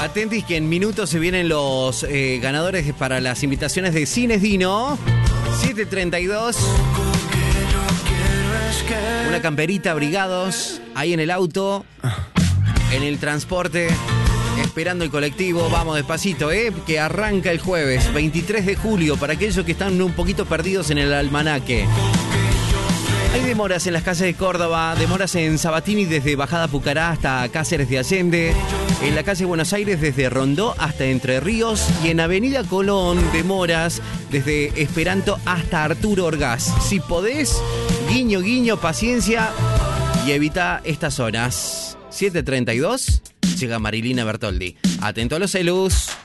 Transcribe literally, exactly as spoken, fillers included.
Atentis que en minutos se vienen los eh, ganadores para las invitaciones de Cines Dino. siete treinta y dos. Una camperita, abrigados, ahí en el auto, en el transporte, esperando el colectivo. Vamos despacito, ¿eh? Que arranca el jueves, veintitrés de julio, para aquellos que están un poquito perdidos en el almanaque. Hay demoras en las calles de Córdoba, demoras en Sabatini desde Bajada Pucará hasta Cáceres de Allende, en la calle Buenos Aires desde Rondó hasta Entre Ríos y en Avenida Colón demoras desde Esperanto hasta Arturo Orgaz. Si podés, guiño, guiño, paciencia y evita estas zonas. siete treinta y dos, llega Marilina Bertoldi. Atento a los celus.